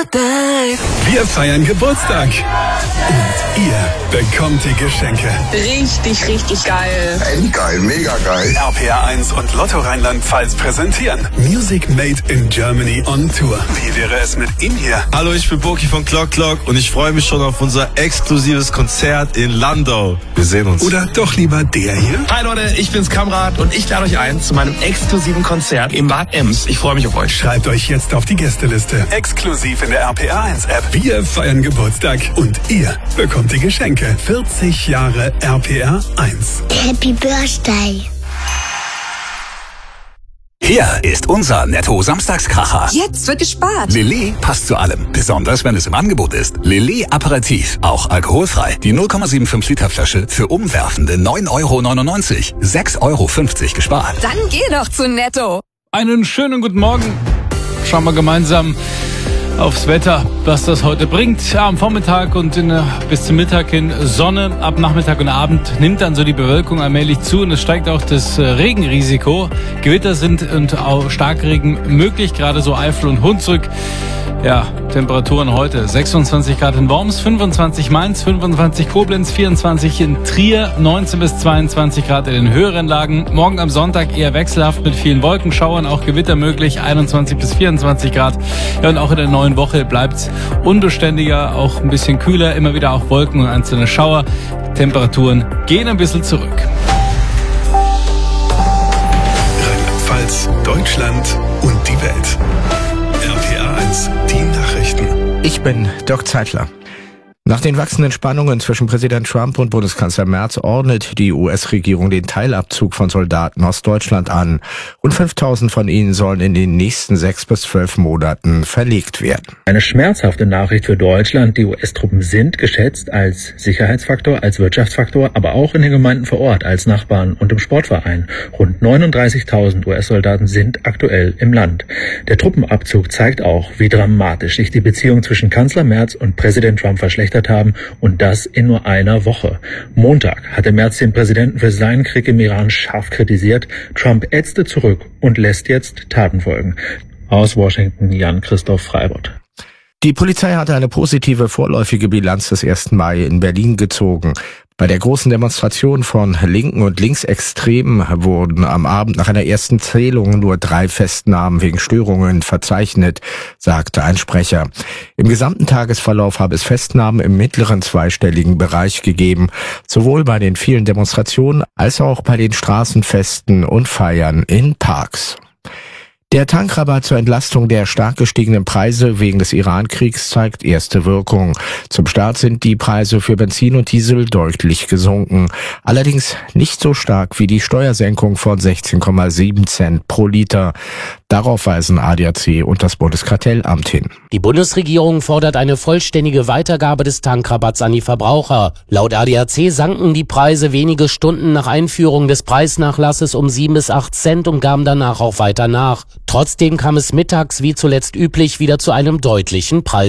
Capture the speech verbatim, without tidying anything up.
Wir feiern Geburtstag. Und ihr bekommt die Geschenke. Richtig, richtig geil. Endgeil, mega geil. R P R eins und Lotto Rheinland-Pfalz präsentieren Music Made in Germany on Tour. Wie wäre es mit ihm hier? Hallo, ich bin Boki von Clock Clock und ich freue mich schon auf unser exklusives Konzert in Landau. Wir sehen uns. Oder doch lieber der hier? Hi Leute, ich bin's Kamrat und ich lade euch ein zu meinem exklusiven Konzert im Bad Ems. Ich freue mich auf euch. Schreibt euch jetzt auf die Gästeliste. Exklusiv in der R P R eins App. Wir feiern Geburtstag und ihr bekommt die Geschenke. vierzig Jahre R P R eins. Happy Birthday. Hier ist unser Netto-Samstagskracher. Jetzt wird gespart. Lillet passt zu allem, besonders wenn es im Angebot ist. Lillet Aperitif, auch alkoholfrei. Die null Komma fünfundsiebzig Liter Flasche für umwerfende neun Euro neunundneunzig. sechs Euro fünfzig gespart. Dann geh doch zu Netto. Einen schönen guten Morgen. Schauen wir gemeinsam aufs Wetter, was das heute bringt. Ja, am Vormittag und in, bis zum Mittag hin Sonne. Ab Nachmittag und Abend nimmt dann so die Bewölkung allmählich zu und es steigt auch das Regenrisiko. Gewitter sind und auch Starkregen möglich, gerade so Eifel und Hunsrück. Ja, Temperaturen heute sechsundzwanzig Grad in Worms, fünfundzwanzig Mainz, fünfundzwanzig Koblenz, vierundzwanzig in Trier, neunzehn bis zweiundzwanzig Grad in den höheren Lagen. Morgen am Sonntag eher wechselhaft mit vielen Wolkenschauern, auch Gewitter möglich, einundzwanzig bis vierundzwanzig Grad. Ja, und auch in der neuen Woche bleibt's unbeständiger, auch ein bisschen kühler, immer wieder auch Wolken und einzelne Schauer. Temperaturen gehen ein bisschen zurück. Rheinland-Pfalz, Deutschland und die Welt. R P R eins, die Nachrichten. Ich bin Dirk Zeitler. Nach den wachsenden Spannungen zwischen Präsident Trump und Bundeskanzler Merz ordnet die U S-Regierung den Teilabzug von Soldaten aus Deutschland an. Rund fünftausend von ihnen sollen in den nächsten sechs bis zwölf Monaten verlegt werden. Eine schmerzhafte Nachricht für Deutschland. Die U S-Truppen sind geschätzt als Sicherheitsfaktor, als Wirtschaftsfaktor, aber auch in den Gemeinden vor Ort, als Nachbarn und im Sportverein. Rund neununddreißigtausend U S-Soldaten sind aktuell im Land. Der Truppenabzug zeigt auch, wie dramatisch sich die Beziehung zwischen Kanzler Merz und Präsident Trump verschlechtert haben, und das in nur einer Woche. Montag hatte Merz den Präsidenten für seinen Krieg im Iran scharf kritisiert. Trump ätzte zurück und lässt jetzt Taten folgen. Aus Washington, Jan-Christoph Freibott. Die Polizei hatte eine positive vorläufige Bilanz des ersten Mai in Berlin gezogen. Bei der großen Demonstration von Linken und Linksextremen wurden am Abend nach einer ersten Zählung nur drei Festnahmen wegen Störungen verzeichnet, sagte ein Sprecher. Im gesamten Tagesverlauf habe es Festnahmen im mittleren zweistelligen Bereich gegeben, sowohl bei den vielen Demonstrationen als auch bei den Straßenfesten und Feiern in Parks. Der Tankrabatt zur Entlastung der stark gestiegenen Preise wegen des Iran-Kriegs zeigt erste Wirkung. Zum Start sind die Preise für Benzin und Diesel deutlich gesunken. Allerdings nicht so stark wie die Steuersenkung von sechzehn Komma sieben Cent pro Liter. Darauf weisen A D A C und das Bundeskartellamt hin. Die Bundesregierung fordert eine vollständige Weitergabe des Tankrabatts an die Verbraucher. Laut A D A C sanken die Preise wenige Stunden nach Einführung des Preisnachlasses um sieben bis acht Cent und gaben danach auch weiter nach. Trotzdem kam es mittags wie zuletzt üblich wieder zu einem deutlichen Preis.